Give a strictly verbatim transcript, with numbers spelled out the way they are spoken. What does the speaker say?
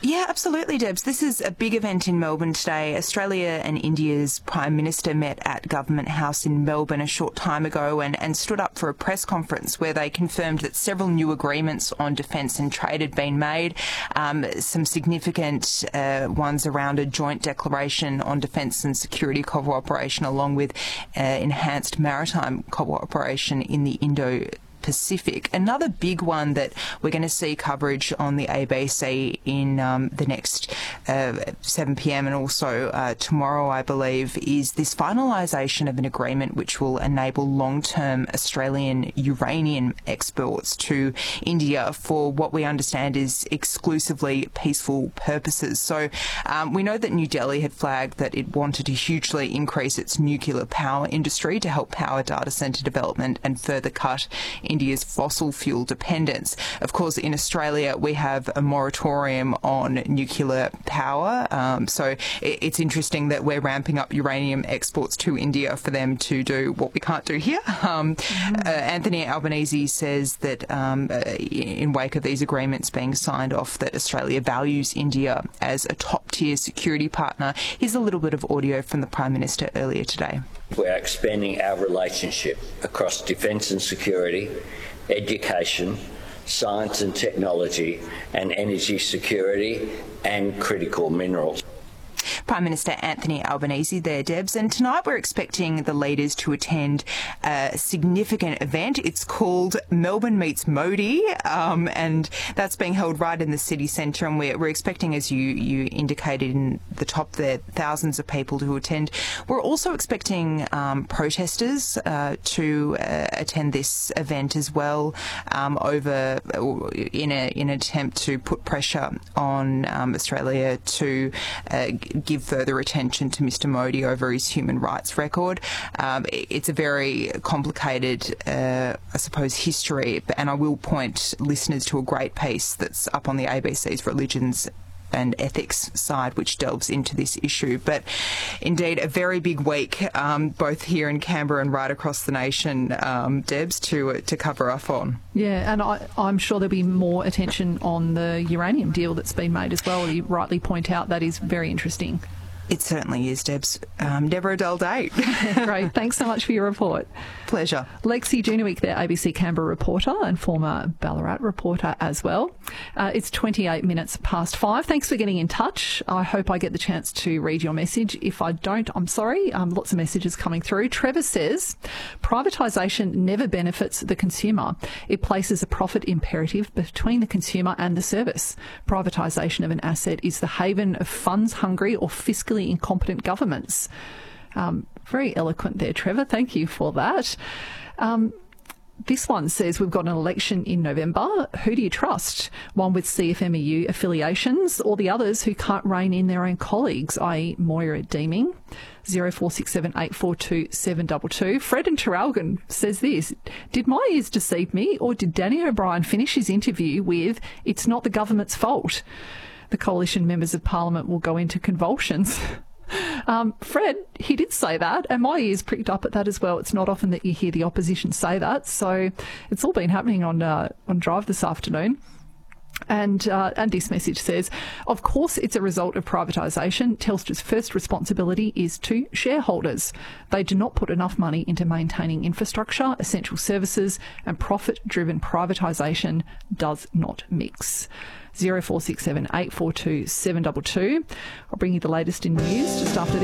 Yeah, absolutely, Debs. This is a big event in Melbourne today. Australia and India's Prime Minister met at Government House in Melbourne a short time ago and, and stood up for a press conference where they confirmed that several new agreements on defence and trade had been made, um, some significant uh, ones around a joint declaration on defence and security cooperation, along with uh, enhanced maritime cooperation in the Indo Pacific. Another big one that we're going to see coverage on the A B C in um, the next uh, seven p m and also uh, tomorrow, I believe, is this finalisation of an agreement which will enable long-term Australian uranium exports to India for what we understand is exclusively peaceful purposes. So um, we know that New Delhi had flagged that it wanted to hugely increase its nuclear power industry to help power data centre development and further cut India's fossil fuel dependence. Of course, in Australia, we have a moratorium on nuclear power. Um, so it, it's interesting that we're ramping up uranium exports to India for them to do what we can't do here. Um, mm-hmm. uh, Anthony Albanese says that um, uh, in wake of these agreements being signed off, that Australia values India as a top-tier security partner. Here's a little bit of audio from the Prime Minister earlier today. We're expanding our relationship across defence and security, education, science and technology, and energy security and critical minerals. Prime Minister Anthony Albanese there, Debs. And tonight we're expecting the leaders to attend a significant event. It's called Melbourne Meets Modi, um, and that's being held right in the city centre. And we're, we're expecting, as you, you indicated in the top there, thousands of people to attend. We're also expecting um, protesters uh, to uh, attend this event as well, um, over in, a, in an attempt to put pressure on um, Australia to uh, give further attention to Mister Modi over his human rights record. Um, it's a very complicated, uh, I suppose, history, and I will point listeners to a great piece that's up on the A B C's Religions and Ethics side, which delves into this issue. But indeed, a very big week, um, both here in Canberra and right across the nation, um, Debs, to uh, to cover off on. Yeah, and I, I'm sure there'll be more attention on the uranium deal that's been made as well. You rightly point out that is very interesting. It certainly is, Debs. Um, never a dull day. Great. Thanks so much for your report. Pleasure. Lexi Junowick there, A B C Canberra reporter and former Ballarat reporter as well. Uh, it's twenty-eight minutes past five. Thanks for getting in touch. I hope I get the chance to read your message. If I don't, I'm sorry. Um, lots of messages coming through. Trevor says, privatisation never benefits the consumer. It places a profit imperative between the consumer and the service. Privatisation of an asset is the haven of funds-hungry or fiscally incompetent governments. Um, very eloquent there, Trevor. Thank you for that. Um, this one says we've got an election in November. Who do you trust? One with C F M E U affiliations, or the others who can't rein in their own colleagues, that is. Moira Deeming? zero four six seven eight four two seven two two. Fred in Traralgon says this: did my ears deceive me, or did Danny O'Brien finish his interview with "it's not the government's fault"? The coalition members of parliament will go into convulsions. Um, Fred, he did say that, and my ears pricked up at that as well. It's not often that you hear the opposition say that, so it's all been happening on uh, on Drive this afternoon. And uh, and this message says, of course it's a result of privatisation. Telstra's first responsibility is to shareholders. They do not put enough money into maintaining infrastructure, essential services, and profit-driven privatisation does not mix. zero four six seven eight four two seven two two. I'll bring you the latest in news just after this.